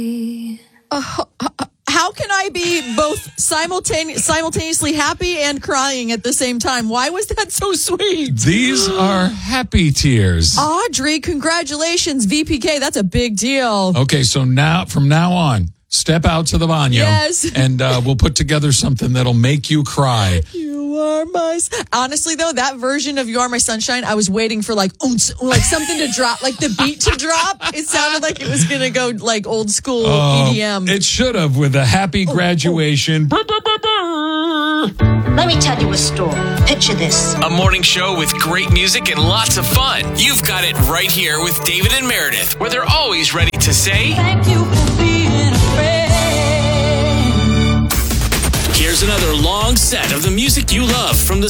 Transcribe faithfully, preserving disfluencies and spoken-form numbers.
Uh, how can I be both simultane- simultaneously happy and crying at the same time? Why was that so sweet? These are happy tears. Audrey, congratulations. V P K, that's a big deal. Okay, so now from now on, step out to the baño. Yes. And uh, we'll put together something that'll make you cry. You are my... Honestly, though, that version of You Are My Sunshine, I was waiting for like ounce, like something to drop, like the beat to drop. It sounded like it was going to go like old school Uh, E D M. It should have with a happy graduation. Oh, oh. Let me tell you a story. Picture this. A morning show with great music and lots of fun. You've got it right here with David and Meredith, where they're always ready to say, thank you for being a friend. Here's another long set of the music you love from the